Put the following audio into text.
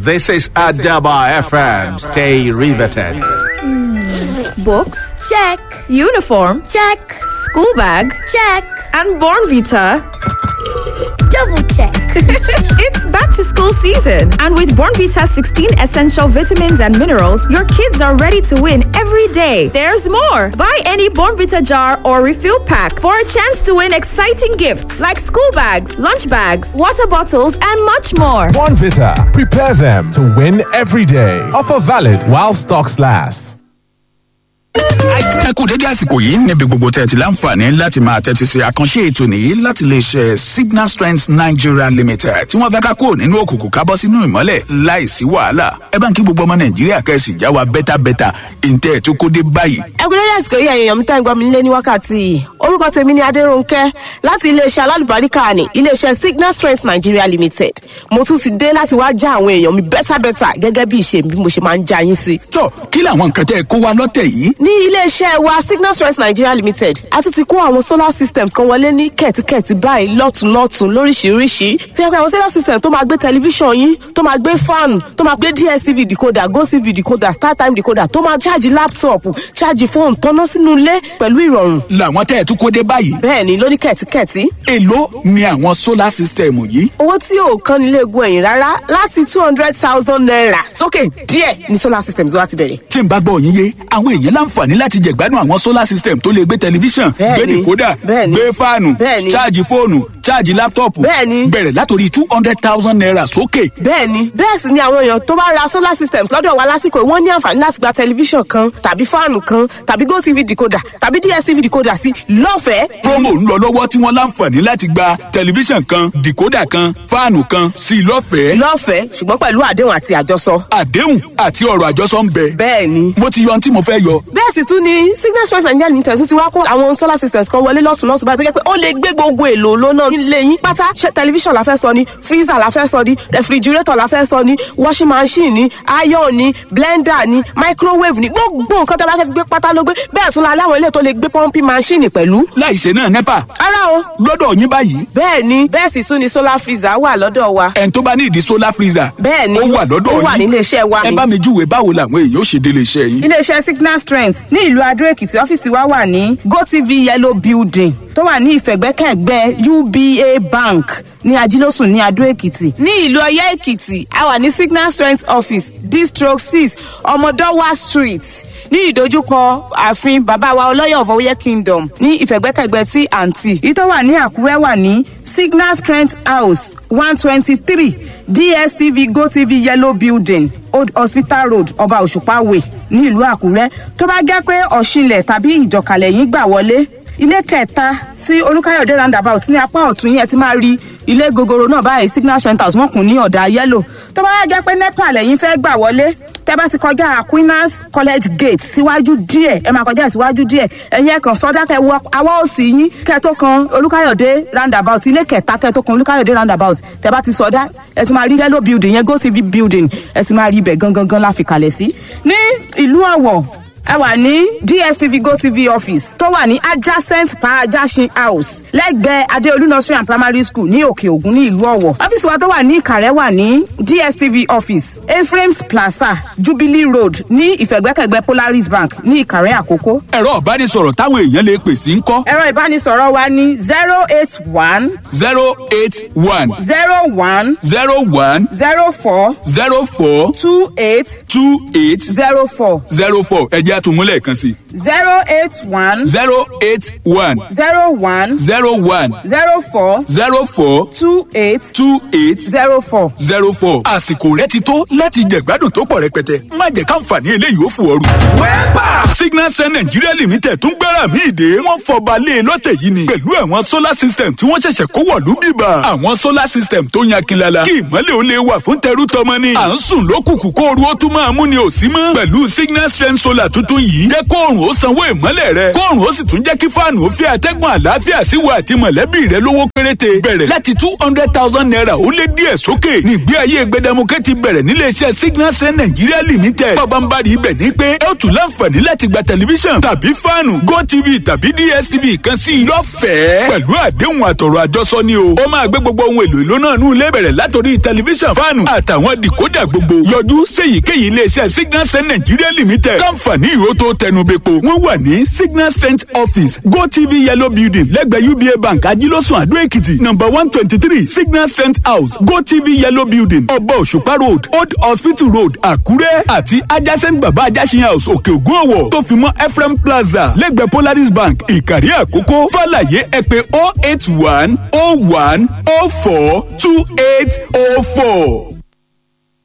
This is Adaba FM. Stay riveted. Books? Check. Uniform? Check. School bag? Check. And Bornvita? Double check. It's back to school season. And with Bornvita's 16 essential vitamins and minerals, your kids are ready to win every day. There's more. Buy any Bornvita jar or refill pack for a chance to win exciting gifts like school bags, lunch bags, water bottles, and much more. Bornvita. Prepare them to win every day. Offer valid while stocks last. ẹ kú dédé àsìkò yìí níbi gbogbo tẹ́ ti láǹfààní láti máa tẹ́tí sí àkànṣe ètò nìyí láti lè ṣe Signal Strength Nigeria Limited tí wọ́n fẹ́ ká kúrò nínú òkùnkùn ká bọ́ sínú ìmọ́lẹ̀ láìsí wàhálà ẹ bá ń kí gbogbo ọmọ Nàìjíríà kẹ́sì já wa bẹ́tà ìǹtẹ́ tó kó dé báyìí. ẹ kú dédé àsìkò yìí èèyàn mi tá ń gbọ́ mi nílé ní wákàtí orúkọ tèmi ni Adérónkẹ́ láti iléeṣẹ́ alálùbáríkà ní iléeṣẹ́ Signal Strength Nigeria Limited mo tún ti dé láti wá já àwọn èèyàn mi bẹ́tà gẹ́gẹ́ bí ìṣe bí mo ṣe máa ń já yín sí. tó kí làwọn nǹkan tẹ́ kó wa lọ́tẹ̀ yìí. ní iléeṣẹ́ wa Signal Strength Nigeria Limited a tún ti kó àwọn solar systems kan wọlé ní kẹ̀tíkẹ̀tí báyìí lọ́tùnlọ́tùn lóríṣiríṣi tí a pé àwọn solar system tó máa gbé tẹlifíṣàn yín tó máa gbé fan tó máa gbé DSTV decoder GoTV decoder StarTime decoder tó máa ṣáàjì laptop ṣáàjì fóònù tọ́ná sínú ilé pẹ̀lú ìrọ̀rùn. làwọn tẹ́ tún kó dé báyìí. bẹ́ẹ̀ni lóní kẹ̀tíkẹ̀tí. èló ni àwọn solar system yìí. owó tí ò kán nílé egun ẹ̀yìn rárá láti 200,000 naira sókè díẹ̀ ni solar systems wa ti bẹ̀rẹ̀. tí n bá gbọ́ yín yé àwọn èèyàn láǹfààní láti jẹ̀gbádùn àwọn solar system tó lè gbé tẹlifíṣàn gbé dìkódà gbé fáànù ṣáàjì fóònù ṣáàjì láptọ̀pù bẹ̀rẹ̀ látòrí 200,000 naira sókè. bẹ́ẹ̀ni bẹ́ẹ̀ sì ni àwọn èèyàn tó bá ra solar systems lọ́dọ̀ wa lásìkò wọ́n ní àǹfààní láti gba tẹlifíṣàn kan tàbí fáànù kan tàbí GoTV decoder tàbí DSTV decoder sí lọ́fẹ̀ẹ́. promo ń lọ lọ́wọ́ tí wọ́n láǹfààní láti gba tẹlifíṣàn kan decoder kan fáànù kan sí lọ́fẹ̀ẹ́. lọ́fẹ̀ẹ́ ṣùgbọ́n pẹ̀lú àdéhùn àti àjọsọ. àdéhùn àti ọ̀rọ̀ àjọsọ ń bẹ. bẹ́ẹ̀ni. mo ti yọ ohun tí mo fẹ́ yọ. bẹ́ẹ̀ sì tún ni Signal Strength Nigeria Limited tún ti wá kó àwọn solar systems kan wọlé lọ́tùnlọ́tùn báyìí tó jẹ́ pé ó lè gbé gbogbo èlò lónà nílé yín pátá. ṣé tẹlifíṣàn la fẹ́ sọ ni freezer la fẹ́ sọ ni refrigerator la fẹ́ sọ ni washing machine ni iron ni blender ni microwave ni gbogbo nǹkan tó bá fẹ́ fi gbé pátá ló gbé. bẹ́ẹ̀ tún la láwọn ilé tó lè gbé pumping machine pẹ̀lú. láìṣe náà nepa. ara o. lọ́dọ̀ yín báyìí. bẹ́ẹ̀ni bẹ́ẹ̀ sì tún ni solar freezer wà lọ́dọ̀ wa. ẹn tó bá ní ìdí solar freezer. bẹ́ẹ̀ni ó wà lọ́dọ̀ yín. ó wà ní iléeṣẹ́ wa ni. ẹ bá mi júwe báwo làwọn èèyàn ó ṣe dé iléeṣẹ́ yín. iléeṣẹ́ Signal Strength ní ìlú Adó-Èkìtì ọ́fíìsì wa wà ní GoTV Yellow Building tó wà ní ìfẹ̀gbẹ́kẹ̀gbẹ́ UBA Bank ní Ajílósùn ní Adó-Èkìtì. ní ìlú Ọ̀yọ́ Èkìtì a wà ní Signal Strength Office D/6 Ọmọdọ́wà Street ní ìdojúkọ ààfin bàbá wa Ọlọ́yọ̀ of Ọ̀yọ́ Kingdom ní ìfẹ̀gbẹ́kẹ̀gbẹ́ T&T. èyí tó wà ní Àkúrẹ́ wà ní Signal Strength House 123 DSTV GoTV Yellow Building Old Hospital Road Ọba Òṣùpá Way ní ìlú Àkúrẹ́. tó bá jẹ́ pé Ọ̀ṣinlẹ̀ tàbí Ìjọ̀kàlẹ̀ yín gbà wọlé ilé kẹta sí Olúkáyọ̀dé roundabout ní apá ọ̀tún yẹn ti máa rí ilé gogoro náà báyìí Signal Strength House wọ́n kùn ní ọ̀dà yellow. tó bá jẹ́ pé NEPA lẹ́yìn fẹ́ gbà wọlé tẹ́ bá ti kọjá Aquinas College Gate síwájú díẹ̀ ẹ máa kọjá síwájú díẹ̀ ẹ̀yin ẹ̀ kàn sọ́dá kẹ́ wọ awọ́ òsì yín kẹ́ tó kan Olúkáyọ̀dé roundabout ilé kẹta kẹ́ tó kan Olúkáyọ̀dé roundabout tẹ́ bá ti sọ́dá ẹ ti máa rí yellow building yẹn GoTV building ẹ ti máa rí ibẹ̀ gangan la fi kalẹ̀ sí. ní ìlú Ọ̀wọ̀ ẹ wà ní DSTV GoTV office tó wà ní adjacent Parajasin house lẹ́gbẹ̀ẹ́ Adéolú nursery and primary school ní Òkè Ògùn ní ìlú Ọ̀wọ̀. ọ́fíìsì wa tó wà ní Ìkàrẹ́ wà ní DSTV office Ephraim's Plaza Jubilee Road ní ìfẹ̀gbẹ́kẹ̀gbẹ́ Polaris Bank ní Ìkàrẹ́ Àkókò. ẹ̀rọ ìbánisọ̀rọ̀ táwọn èèyàn lè pè sí ńkọ́. ẹ̀rọ ìbánisọ̀rọ̀ wa ní 081 081 01 01 04 04 28 28 04 04 ẹ jẹ́ àtúmúlẹ̀ kan sí. 081 081 01 01 04 04 28 28 04. 04. àsìkò rẹ ti tó láti jẹ̀gbádùn tó pọ̀ rẹpẹtẹ má jẹ́ káǹfààní eléyìí ó fò ooru. wẹ́pà Signal Strength Nigeria Limited tún gbára mi ìdè wọ́n fọba lé e lọ́tẹ̀ yìí ni pẹ̀lú àwọn solar system tí wọ́n ṣẹ̀ṣẹ̀ kó wọ̀lú bíbà. àwọn solar system tó yan kinlala kí ìmọ́lẹ̀ ó lè wà fún tẹrú tọmọ ni. à ń sùn lókùnkùn kó ooru ó tún máa mú ni ò sí mọ́. pẹ̀lú Signal Strength Solar tó tuntun yìí jẹ́ kóòrùn ó sanwó ìmọ́lẹ̀ rẹ kóòrùn ó sì tún jẹ́ kí fáànù ó fi àtẹ́gùn àlàáfíà sí wa àti mọ̀lẹ́bí rẹ lówó péréte bẹ̀rẹ̀ láti 200,000 naira ó lé díẹ̀ sókè nígbé ayé gbẹdẹmukẹ́ ti bẹ̀rẹ̀ níléeṣẹ́ Signal Strength Nigeria Limited pabambari ibẹ̀ ní pé ẹ ó tún láǹfààní láti gba tẹlifíṣàn tàbí fáànù GoTV tàbí DSTV kan sí i lọ́fẹ̀ẹ́ pẹ̀lú àdéhùn àtọ̀rọ̀ àjọsọ ni o ó máa gbé gbogbo ohun èlò ìlú náà nù lé bẹ̀rẹ̀ látòrí tẹlifíṣàn fáànù àtàwọn dìkódà gbogbo yọjú séyìíkéyìí iléeṣẹ́ Signal Strength Nigeria Limited káǹfààní ìró tó tẹnubẹ́po wọ́n wà ní Signal Strength office GoTV yellow building lẹ́gbẹ̀ẹ́ UBA bank ajílọ́sùn àdó èkìtì number 123 Signal Strength house GoTV yellow building ọba òṣùpá road old hospital road àkúrẹ́ àti adjacent baba ajásin house òkè ògùn ọ̀wọ̀ tó fi mọ́ Ephraim plaza lẹ́gbẹ̀ẹ́ Polaris bank ìkàrí àkókò fàlàyé ẹ pè 081 01 04 2804.